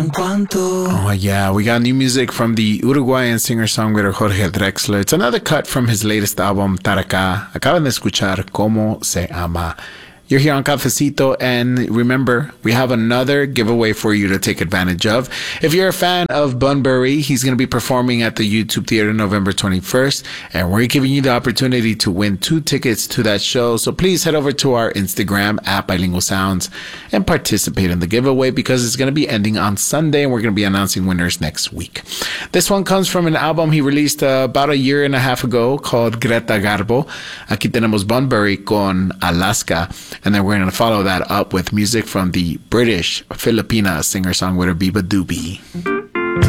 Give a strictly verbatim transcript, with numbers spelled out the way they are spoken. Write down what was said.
Oh, yeah. We got new music from the Uruguayan singer-songwriter Jorge Drexler. It's another cut from his latest album, Taraka. Acaban de escuchar Cómo se ama. You're here on Cafecito, and remember, we have another giveaway for you to take advantage of. If you're a fan of Bunbury, he's going to be performing at the YouTube Theater November twenty-first, and we're giving you the opportunity to win two tickets to that show. So please head over to our Instagram at Bilingual Sounds and participate in the giveaway, because it's going to be ending on Sunday, and we're going to be announcing winners next week. This one comes from an album he released uh, about a year and a half ago called Greta Garbo. Aquí tenemos Bunbury con Alaska. And then we're going to follow that up with music from the British Filipina singer-songwriter Biba Doobie.